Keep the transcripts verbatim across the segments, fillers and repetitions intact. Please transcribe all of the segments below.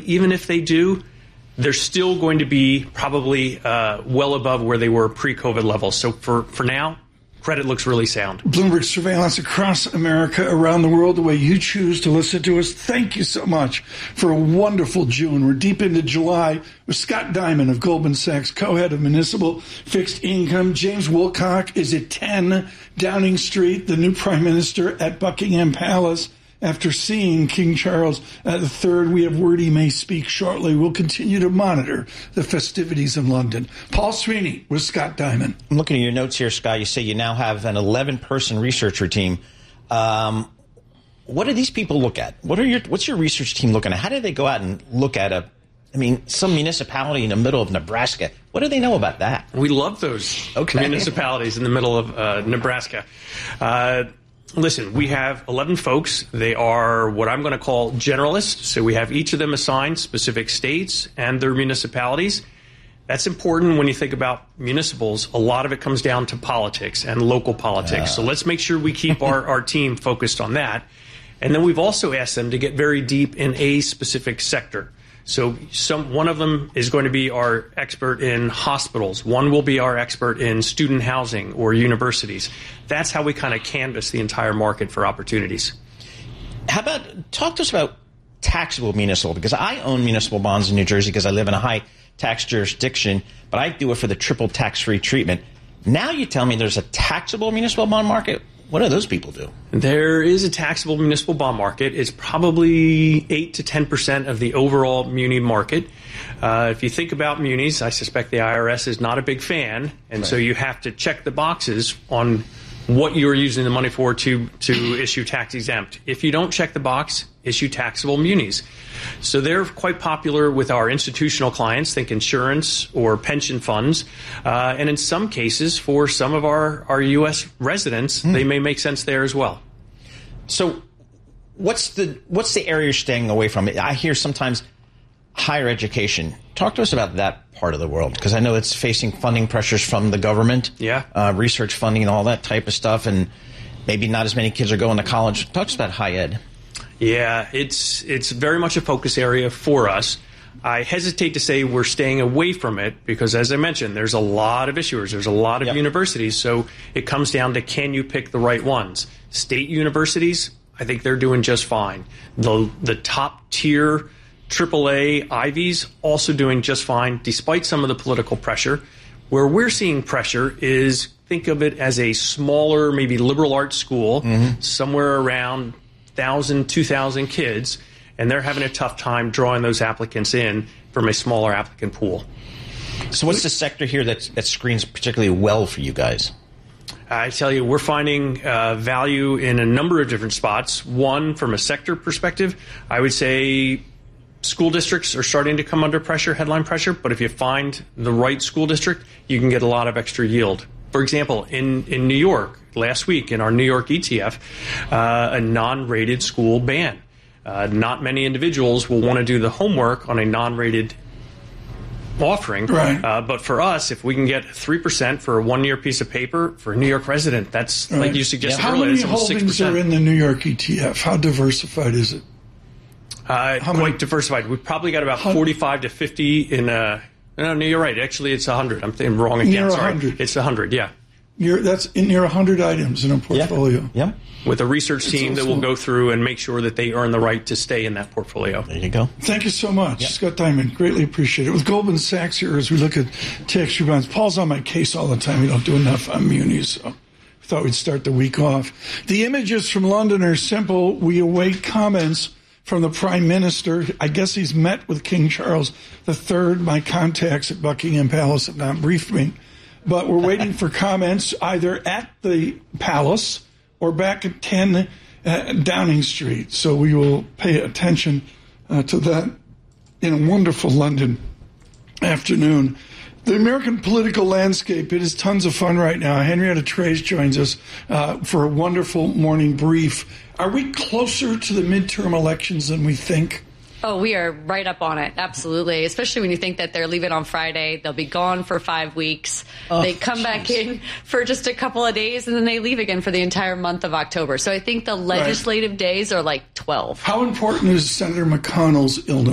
even if they do, they're still going to be probably uh, well above where they were pre-COVID levels. So for, for now, credit looks really sound. Bloomberg surveillance across America, around the world, the way you choose to listen to us. Thank you so much for a wonderful June. We're deep into July with Scott Diamond of Goldman Sachs, co-head of Municipal Fixed Income. James Wilcock is at ten Downing Street, the new prime minister at Buckingham Palace. After seeing King Charles uh, the Third, we have word he may speak shortly. We'll continue to monitor the festivities in London. Paul Sweeney with Scott Diamond. I'm looking at your notes here, Scott. You say you now have an eleven-person researcher team. Um, what do these people look at? What are your What's your research team looking at? How do they go out and look at a, I mean, some municipality in the middle of Nebraska? What do they know about that? We love those okay. municipalities in the middle of uh, Nebraska. Uh Listen, we have eleven folks. They are what I'm going to call generalists. So we have each of them assigned specific states and their municipalities. That's important when you think about municipals. A lot of it comes down to politics and local politics. Uh. So let's make sure we keep our, our team focused on that. And then we've also asked them to get very deep in a specific sector. So some one of them is going to be our expert in hospitals. One will be our expert in student housing or universities. That's how we kind of canvass the entire market for opportunities. How about, talk to us about taxable municipal, because I own municipal bonds in New Jersey because I live in a high tax jurisdiction, but I do it for the triple tax-free treatment. Now you tell me there's a taxable municipal bond market. What do those people do? There is a taxable municipal bond market. It's probably eight to ten percent of the overall muni market. Uh, if you think about munis, I suspect the I R S is not a big fan, and right. so you have to check the boxes on what you're using the money for to, to issue tax exempt. If you don't check the box, issue taxable munis. So they're quite popular with our institutional clients, think insurance or pension funds. Uh, and in some cases, for some of our, our U S residents, mm. they may make sense there as well. So what's the what's the area you're staying away from? I hear sometimes higher education. Talk to us about that part of the world, because I know it's facing funding pressures from the government, yeah, uh, research funding and all that type of stuff, and maybe not as many kids are going to college. Talk to us about high ed. Yeah, it's it's very much a focus area for us. I hesitate to say we're staying away from it because, as I mentioned, there's a lot of issuers. There's a lot of yep. universities. So it comes down to, can you pick the right ones? State universities, I think they're doing just fine. The the top tier triple A Ivies also doing just fine, despite some of the political pressure. Where we're seeing pressure is, think of it as a smaller, maybe liberal arts school, mm-hmm. somewhere around one thousand, two thousand kids, and they're having a tough time drawing those applicants in from a smaller applicant pool. So what's the sector here that, that screens particularly well for you guys? I tell you, we're finding uh, value in a number of different spots. One, from a sector perspective, I would say school districts are starting to come under pressure, headline pressure, but if you find the right school district, you can get a lot of extra yield. For example, in, in New York, last week in our New York E T F, uh, a non-rated school ban. Uh, not many individuals will want to do the homework on a non-rated offering. Right. Uh, but for us, if we can get three percent for a one-year piece of paper for a New York resident, that's, right. like you suggested yeah. earlier, How many it's holdings six percent. Are in the New York E T F? How diversified is it? Uh, How quite many? diversified. We've probably got about forty-five to fifty in a... No, no, you're right. Actually, it's one hundred. I'm thinking wrong again. Near Sorry. one hundred. It's one hundred, yeah. You're, that's in near one hundred items in a portfolio. Yeah. yeah. With a research It's team that will go through and make sure that they earn the right to stay in that portfolio. There you go. Thank you so much, Yep. Scott Diamond. Greatly appreciate it. With Goldman Sachs here as we look at tax bonds. Paul's on my case all the time. We don't do enough on munis, so we thought we'd start the week off. The images from London are simple. We await comments from the Prime Minister. I guess he's met with King Charles the Third. My contacts at Buckingham Palace have not briefed me. But we're waiting for comments either at the Palace or back at ten uh, Downing Street. So we will pay attention uh, to that in a wonderful London afternoon. The American political landscape, it is tons of fun right now. Henrietta Trace joins us uh, for a wonderful morning brief. Are we closer to the midterm elections than we think? Oh, we are right up on it. Absolutely. Especially when you think that they're leaving on Friday. They'll be gone for five weeks. Oh, they come geez. back in for just a couple of days, and then they leave again for the entire month of October. So I think the legislative right. days are like twelve. How important is Senator McConnell's illness?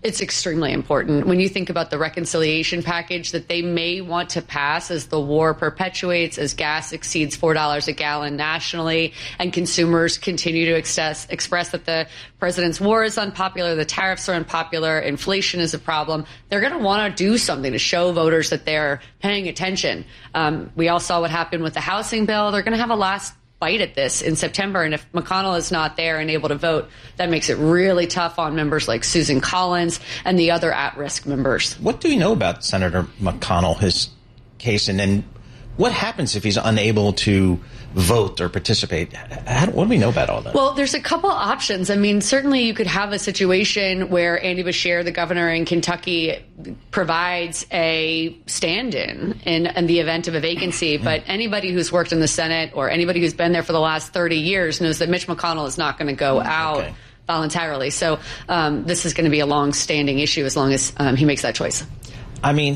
It's extremely important. When you think about the reconciliation package that they may want to pass as the war perpetuates, as gas exceeds four dollars a gallon nationally, and consumers continue to express, express that the president's war is unpopular, the tariffs are unpopular, inflation is a problem, they're going to want to do something to show voters that they're paying attention. Um, we all saw what happened with the housing bill. They're going to have a last fight at this in September, and if McConnell is not there and able to vote, that makes it really tough on members like Susan Collins and the other at-risk members. What do we know about Senator McConnell, his case, and then what happens if he's unable to vote or participate? How, what do we know about all that? Well, there's a couple options. I mean, certainly you could have a situation where Andy Beshear, the governor in Kentucky, provides a stand-in in, in the event of a vacancy. But anybody who's worked in the Senate or anybody who's been there for the last thirty years knows that Mitch McConnell is not going to go out okay. voluntarily. So um, this is going to be a long-standing issue as long as um, he makes that choice. I mean,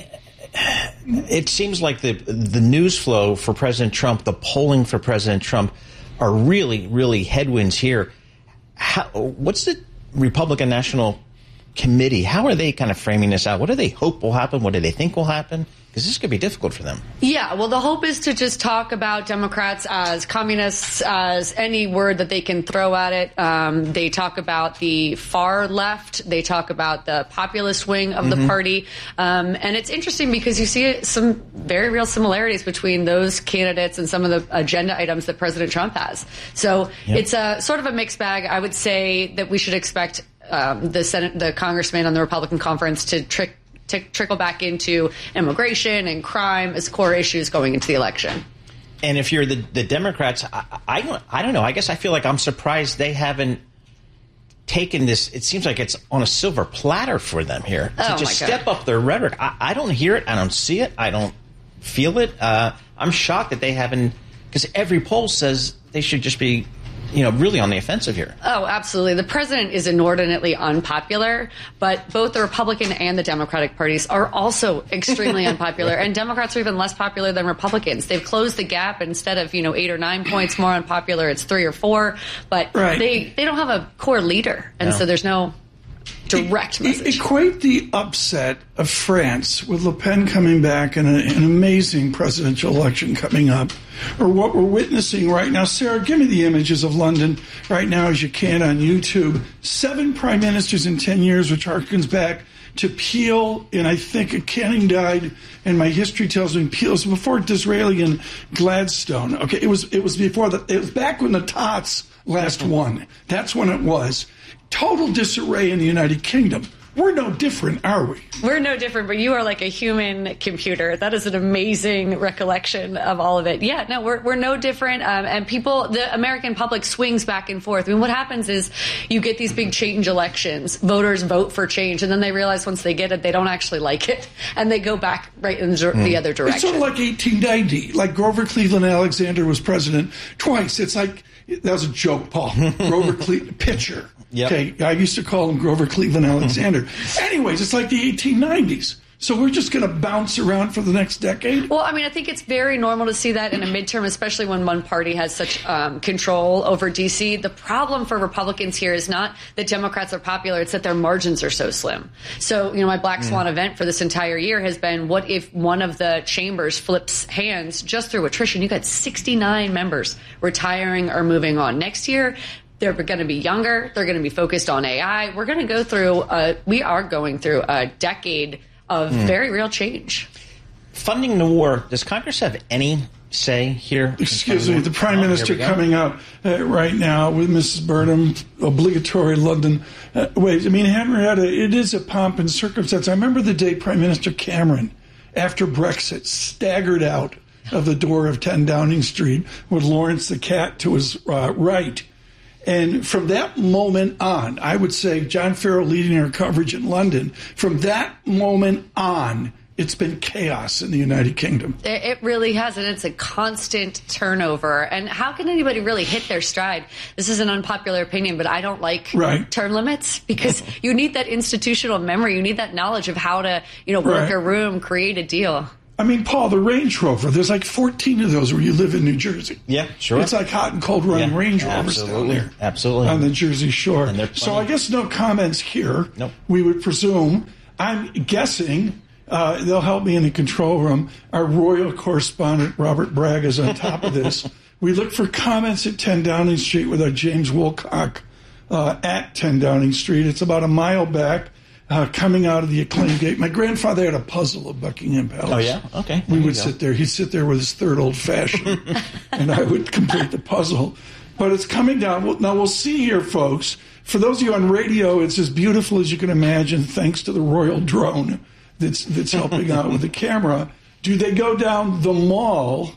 it seems like the the news flow for President Trump, the polling for President Trump, are really, really headwinds here. How, what's the Republican National Committee? How are they kind of framing this out? What do they hope will happen? What do they think will happen? Because this could be difficult for them. Yeah, well, the hope is to just talk about Democrats as communists, as any word that they can throw at it. Um, they talk about the far left. They talk about the populist wing of mm-hmm. the party. Um, and it's interesting because you see some very real similarities between those candidates and some of the agenda items that President Trump has. So yep. it's a sort of a mixed bag. I would say that we should expect um, the Senate, the congressman on the Republican conference to trick to trickle back into immigration and crime as core issues going into the election. And if you're the, the Democrats, I, I, don't, I don't know. I guess I feel like I'm surprised they haven't taken this. It seems like it's on a silver platter for them here to oh just my step God. up their rhetoric. I, I don't hear it. I don't see it. I don't feel it. Uh, I'm shocked that they haven't, because every poll says they should just be, you know, really on the offensive here. Oh, absolutely. The president is inordinately unpopular, but both the Republican and the Democratic parties are also extremely unpopular. And Democrats are even less popular than Republicans. They've closed the gap. Instead of, you know, eight or nine points more unpopular, it's three or four. But right. they, they don't have a core leader. And no. so there's no direct message. Equate the upset of France with Le Pen coming back and a, an amazing presidential election coming up, or what we're witnessing right now. Sarah, give me the images of London right now as you can on YouTube. Seven prime ministers in ten years, which harkens back to Peel, and I think Canning died, and my history tells me Peel was before Disraeli and Gladstone. Okay, it was it was before that. It was back when the Tots last won. That's when it was. Total disarray in the United Kingdom. We're no different, are we? We're no different, but you are like a human computer. That is an amazing recollection of all of it. Yeah, no, we're we're no different. Um, and people, the American public swings back and forth. I mean, what happens is you get these big change elections. Voters vote for change, and then they realize once they get it, they don't actually like it, and they go back right in the, mm. the other direction. It's sort of like eighteen ninety. Like Grover Cleveland Alexander was president twice. It's like, that was a joke, Paul. Grover Cleveland, pitcher. Yep. Okay, I used to call him Grover Cleveland Alexander. Anyways, it's like the eighteen nineties. So we're just going to bounce around for the next decade? Well, I mean, I think it's very normal to see that in a midterm, especially when one party has such um, control over D C. The problem for Republicans here is not that Democrats are popular, it's that their margins are so slim. So, you know, my Black Swan mm. event for this entire year has been, what if one of the chambers flips hands just through attrition? You got sixty-nine members retiring or moving on. Next year, they're going to be younger. They're going to be focused on A I. We're going to go through, a, we are going through a decade of mm. very real change. Funding the war, does Congress have any say here? Excuse me, the Prime oh, Minister coming up uh, right now with Missus Burnham, obligatory London. Uh, wait, I mean, Henrietta, it is a pomp and circumstance. I remember the day Prime Minister Cameron, after Brexit, staggered out of the door of ten Downing Street with Lawrence the cat to his uh, right. And from that moment on, I would say, John Farrell leading our coverage in London, from that moment on, it's been chaos in the United Kingdom. It really has, and it's a constant turnover. And how can anybody really hit their stride? This is an unpopular opinion, but I don't like right. term limits, because you need that institutional memory. You need that knowledge of how to, you know, work right. a room, create a deal. I mean, Paul, the Range Rover, there's like fourteen of those where you live in New Jersey. Yeah, sure. It's like hot and cold running yeah, Range Rovers absolutely, down there. Absolutely. On the Jersey Shore. So I guess no comments here. Nope. We would presume. I'm guessing uh, they'll help me in the control room. Our royal correspondent, Robert Bragg, is on top of this. We look for comments at ten Downing Street with our James Woolcock uh, at ten Downing Street. It's about a mile back. Uh, coming out of the Acclaim Gate. My grandfather had a puzzle of Buckingham Palace. Oh, yeah? Okay. We There would you sit go. there. He'd sit there with his third old fashioned, and I would complete the puzzle. But it's coming down. Well, now, we'll see here, folks. For those of you on radio, it's as beautiful as you can imagine, thanks to the royal drone that's, that's helping out with the camera. Do they go down the mall?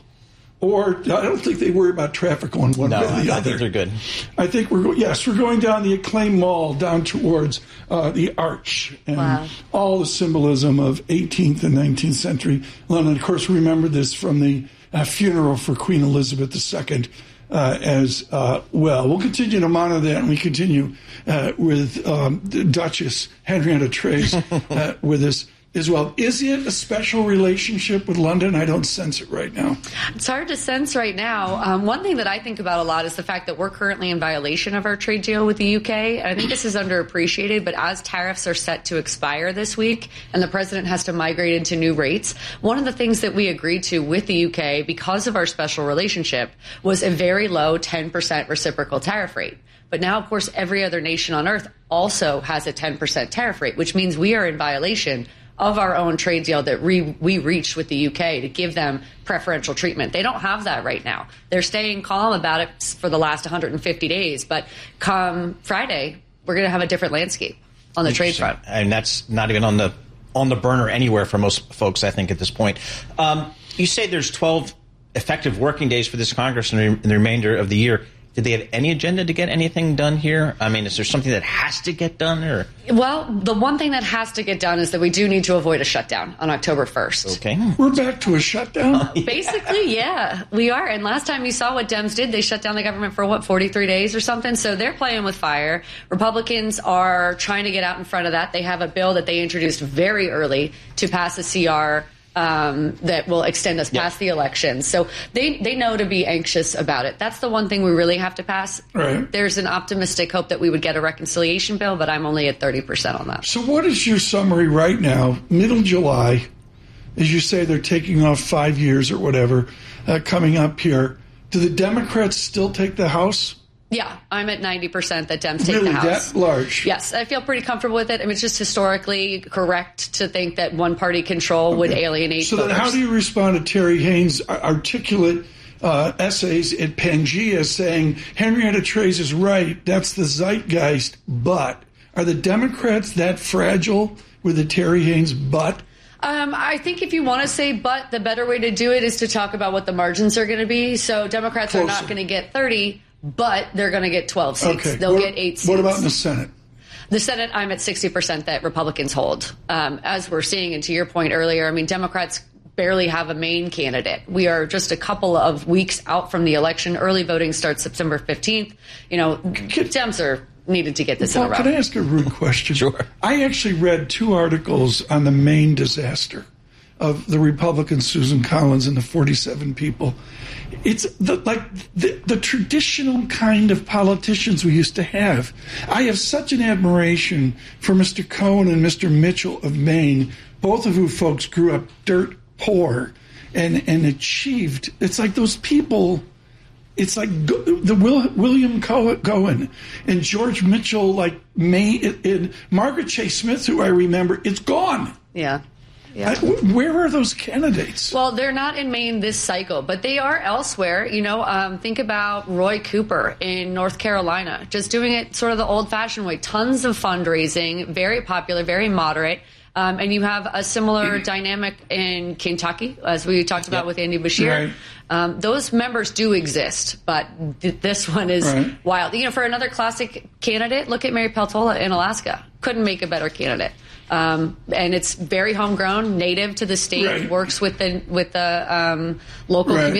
Or I don't think they worry about traffic on one No, way or the I other. think they're good. I think we're go- yes, we're going down the Acclaim Mall down towards uh, the Arch and Wow. all the symbolism of eighteenth and nineteenth century London. Of course, remember this from the uh, funeral for Queen Elizabeth the Second uh, as uh, well. We'll continue to monitor that, and we continue uh, with um, the Duchess Henrietta Trace uh, with us as well. Is it a special relationship with London? I don't sense it right now. It's hard to sense right now. Um, one thing that I think about a lot is the fact that we're currently in violation of our trade deal with the U K. I think this is underappreciated, but as tariffs are set to expire this week and the president has to migrate into new rates, one of the things that we agreed to with the U K because of our special relationship was a very low ten percent reciprocal tariff rate. But now, of course, every other nation on earth also has a ten percent tariff rate, which means we are in violation of our own trade deal that we, we reached with the U K to give them preferential treatment. They don't have that right now. They're staying calm about it for the last one hundred fifty days. But come Friday, we're going to have a different landscape on the trade front. And that's not even on the on the burner anywhere for most folks, I think, at this point. Um, you say there's twelve effective working days for this Congress in the, in the remainder of the year. Did they have any agenda to get anything done here? I mean, is there something that has to get done? Or Well, the one thing that has to get done is that we do need to avoid a shutdown on October first. Okay. We're back to a shutdown? Basically, yeah, we are. And last time you saw what Dems did, they shut down the government for, what, forty-three days or something? So they're playing with fire. Republicans are trying to get out in front of that. They have a bill that they introduced very early to pass a C R Um, that will extend us past Yep. the election. So they, they know to be anxious about it. That's the one thing we really have to pass. Right. There's an optimistic hope that we would get a reconciliation bill, but I'm only at thirty percent on that. So what is your summary right now, middle July, as you say they're taking off five years or whatever, uh, coming up here. Do the Democrats still take the House? Yeah, I'm at ninety percent that Dems take Really, the House. that large? Yes, I feel pretty comfortable with it. I mean, it's just historically correct to think that one-party control would alienate So voters. then how do you respond to Terry Haynes' articulate uh, essays at Pangea saying, Henrietta Trace is right, that's the zeitgeist, but are the Democrats that fragile with the Terry Haynes but? Um, I think if you want to say but, the better way to do it is to talk about what the margins are going to be. So Democrats are not Closer. going to get thirty, but they're going to get twelve seats. Okay. They'll what, get eight seats. What about in the Senate? The Senate, I'm at sixty percent that Republicans hold. Um, as we're seeing, and to your point earlier, I mean, Democrats barely have a main candidate. We are just a couple of weeks out from the election. Early voting starts September fifteenth. You know, Dems are needed to get this Paul, in a row. can I ask a rude question? Sure. I actually read two articles on the Maine disaster of the Republican Susan Collins and the forty-seven people. It's the, like the, the traditional kind of politicians we used to have. I have such an admiration for Mister Cohen and Mister Mitchell of Maine, both of who folks grew up dirt poor and, and achieved. It's like those people... It's like the Will, William Cohen and George Mitchell, like May, and Margaret Chase Smith, who I remember, it's gone. Yeah. Yeah. I, where are those candidates? Well, they're not in Maine this cycle, but they are elsewhere. You know, um, think about Roy Cooper in North Carolina, just doing it sort of the old-fashioned way. Tons of fundraising, very popular, very moderate. Um, and you have a similar dynamic in Kentucky, as we talked about Yep. with Andy Beshear. Right. Um, those members do exist, but th- this one is Right. wild. You know, for another classic candidate, look at Mary Peltola in Alaska. Couldn't make a better candidate. Um, and it's very homegrown, native to the state, Right. works with the with the um, local Right. community.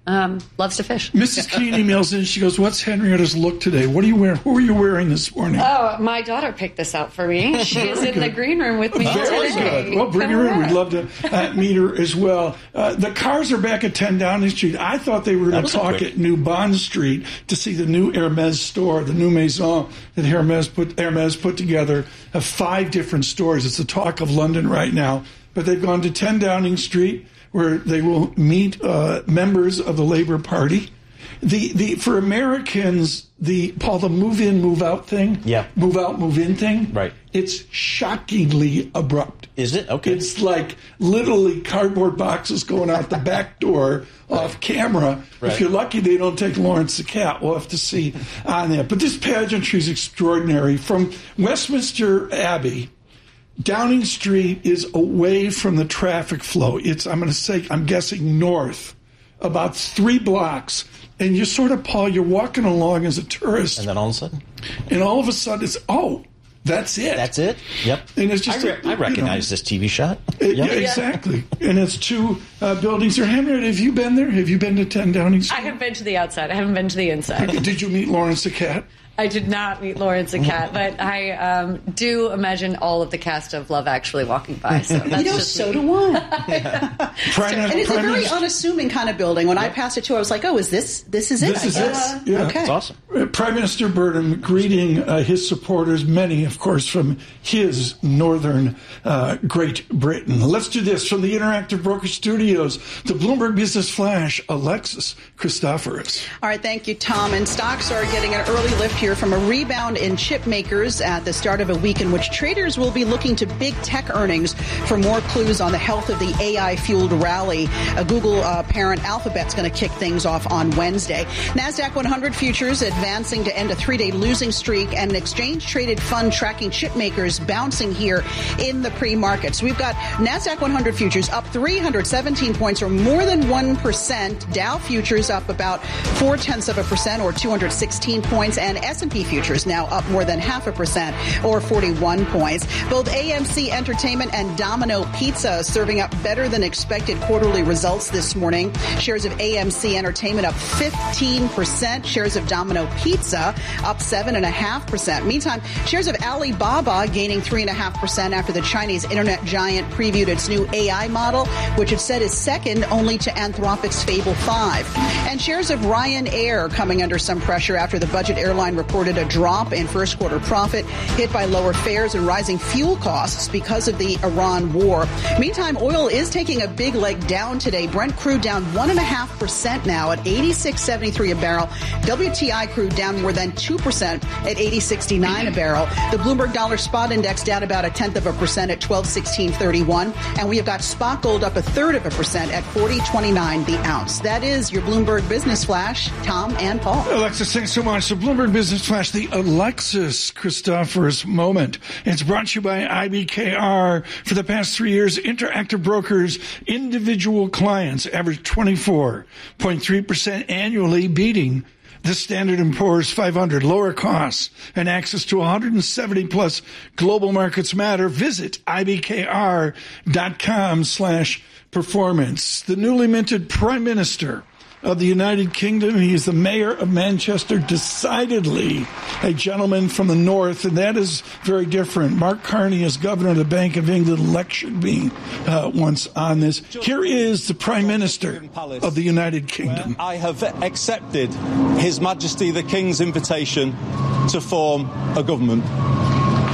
um, loves to fish. Missus Keene emails in. She goes, "What's Henrietta's look today? What are you wearing? Who are you wearing this morning?" Oh, my daughter picked this out for me. She is in the green room with me Very today. good. Well, bring her in. We'd love to uh, meet her as well. Uh, the cars are back at ten Downing Street. I thought they were going to talk at New Bond Street to see the new Hermes store, the new Maison that Hermes put, Hermes put together. Have five different stores. It's the talk of London right now. But they've gone to ten Downing Street, where they will meet uh, members of the Labour Party. The the for Americans, the Paul, the move in, move out thing, yeah, move out, move in thing, right? It's shockingly abrupt. Is it? Okay. It's like literally cardboard boxes going out the back door right. off camera. Right. If you're lucky, they don't take Lawrence the cat. We'll have to see on that. But this pageantry is extraordinary. From Westminster Abbey, Downing Street is away from the traffic flow. It's, I'm going to say, I'm guessing north, about three blocks. And you sort of, Paul, you're walking along as a tourist. And then all of a sudden? And all of a sudden it's, oh, that's it. That's it? Yep. And it's just I, re- a, I recognize you know, this T V shot. It, yep. Yeah, exactly. And it's two uh, buildings there. Henrietta, have you been there? Have you been to ten Downing Street? I have been to the outside. I haven't been to the inside. Did you meet Lawrence the cat? I did not meet Lawrence the cat, but I um, do imagine all of the cast of Love Actually walking by. So that's you know, just so me. do I. Prime, and it's Prime a very Minister, unassuming kind of building. When yeah. I passed it too, I was like, "Oh, is this this is it?" This I is guess. it. Yeah. Okay, it's awesome. Prime Minister Burnham greeting uh, his supporters, many, of course, from his northern uh, Great Britain. Let's do this from the Interactive Broker Studios. The Bloomberg Business Flash, Alexis Christoforous. All right, thank you, Tom. And stocks are getting an early lift here from a rebound in chip makers at the start of a week in which traders will be looking to big tech earnings for more clues on the health of the A I-fueled rally. A Google uh, parent Alphabet's going to kick things off on Wednesday. NASDAQ one hundred futures advancing to end a three-day losing streak, and an exchange-traded fund tracking chip makers bouncing here in the pre-markets. We've got NASDAQ one hundred futures up three hundred seventeen points, or more than one percent. Dow futures up about four-tenths of a percent, or two hundred sixteen points, and S and P futures now up more than half a percent, or forty-one points. Both A M C Entertainment and Domino Pizza serving up better than expected quarterly results this morning. Shares of A M C Entertainment up fifteen percent. Shares of Domino Pizza up seven point five percent. Meantime, shares of Alibaba gaining three point five percent after the Chinese internet giant previewed its new A I model, which it said is second only to Anthropic's Fable five. And shares of Ryanair coming under some pressure after the budget airline reported a drop in first quarter profit, hit by lower fares and rising fuel costs because of the Iran war. Meantime, oil is taking a big leg down today. Brent crude down one point five percent now at eighty-six seventy-three a barrel. W T I crude down more than two percent at eighty sixty-nine a barrel. The Bloomberg Dollar Spot Index down about a tenth of a percent at twelve sixteen thirty-one. And we have got spot gold up a third of a percent at forty twenty-nine the ounce. That is your Bloomberg Business Flash. Tom and Paul. Alexis, thanks so much. The Bloomberg Business Flash, the Alexis Christoforous moment. It's brought to you by I B K R. For the past three years, Interactive Brokers individual clients averaged twenty-four point three percent annually, beating the Standard and Poor's five hundred. Lower costs and access to one hundred seventy plus global markets matter. Visit ibkr.com slash performance. The newly minted Prime Minister of the United Kingdom. He is the mayor of Manchester, decidedly a gentleman from the north, and that is very different. Mark Carney is governor of the Bank of England, lectured me uh, once on this. Here is the Prime Minister of the United Kingdom. I have accepted His Majesty the King's invitation to form a government.